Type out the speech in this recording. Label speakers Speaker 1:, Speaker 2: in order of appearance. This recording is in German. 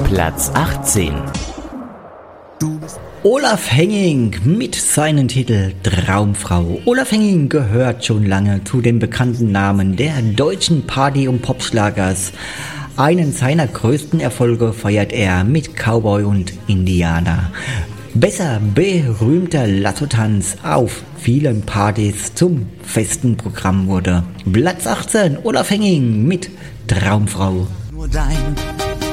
Speaker 1: Platz 18.
Speaker 2: Olaf Henning mit seinem Titel Traumfrau. Olaf Henning gehört schon lange zu den bekannten Namen der deutschen Party- und Popschlagers. Einen seiner größten Erfolge feiert er mit Cowboy und Indianer. Besser berühmter Lasso-Tanz auf vielen Partys zum festen Programm wurde. Platz 18, Olaf Henning mit Traumfrau.
Speaker 3: Nur dein